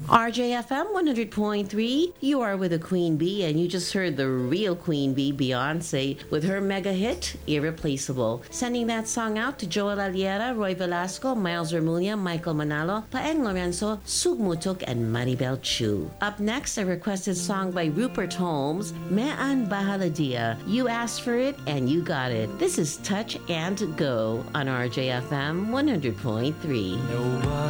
RJFM 100.3, you are with the Queen Bee, and you just heard the real Queen Bee, Beyonce, with her mega hit, Irreplaceable. Sending that song out to Joel Aliera, Roy Velasco, Miles Remulla, Michael Manalo, Paeng Lorenzo, Sugmutuk, and Maribel Chu. Up next, a requested song by Rupert Holmes, Mean Bahaladia. You asked for it, and you got it. This is Touch and Go on RJFM 100.3.